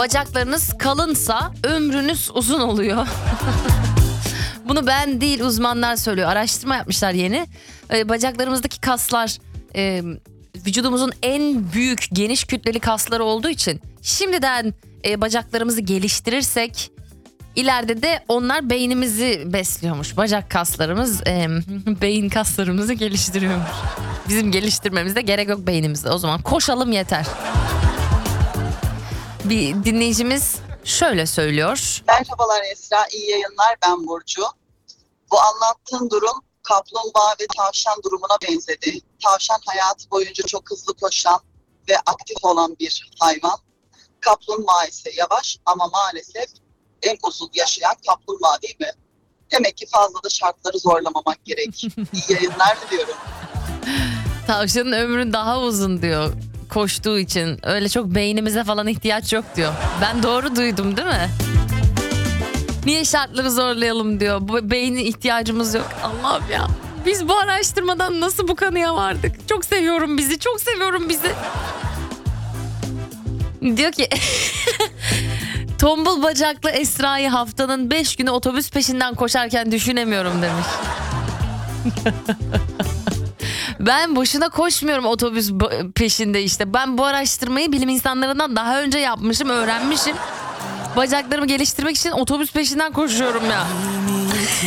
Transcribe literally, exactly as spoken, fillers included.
bacaklarınız kalınsa ömrünüz uzun oluyor. Bunu ben değil, uzmanlar söylüyor. Araştırma yapmışlar yeni. Ee, bacaklarımızdaki kaslar e, vücudumuzun en büyük geniş kütleli kasları olduğu için şimdiden e, bacaklarımızı geliştirirsek ileride de onlar beynimizi besliyormuş. Bacak kaslarımız e, beyin kaslarımızı geliştiriyormuş. Bizim geliştirmemize gerek yok beynimizde. O zaman koşalım yeter. Bir dinleyicimiz şöyle söylüyor. Merhabalar Esra, iyi yayınlar, ben Burcu. Bu anlattığın durum kaplumbağa ve tavşan durumuna benzedi. Tavşan hayatı boyunca çok hızlı koşan ve aktif olan bir hayvan. Kaplumbağa ise yavaş ama maalesef en uzun yaşayan kaplumbağa, değil mi? Demek ki fazla da şartları zorlamamak gerek. İyi yayınlar diliyorum. Tavşanın ömrü daha uzun diyor koştuğu için. Öyle çok beynimize falan ihtiyaç yok diyor. Ben doğru duydum değil mi? Niye şartları zorlayalım diyor. Bu beyni ihtiyacımız yok. Allah'ım ya. Biz bu araştırmadan nasıl bu kanıya vardık? Çok seviyorum bizi. Çok seviyorum bizi. Diyor ki tombul bacaklı Esra'yı haftanın beş günü otobüs peşinden koşarken düşünemiyorum demiş. Ben boşuna koşmuyorum otobüs peşinde işte. Ben bu araştırmayı bilim insanlarından daha önce yapmışım, öğrenmişim. Bacaklarımı geliştirmek için otobüs peşinden koşuyorum ya.